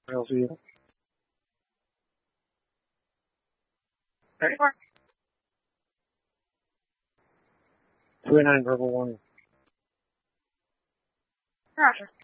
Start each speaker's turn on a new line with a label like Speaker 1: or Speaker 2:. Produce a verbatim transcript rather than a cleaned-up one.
Speaker 1: I'll see you.
Speaker 2: Ready for?
Speaker 1: Two eight nine Verbal One.
Speaker 2: Roger.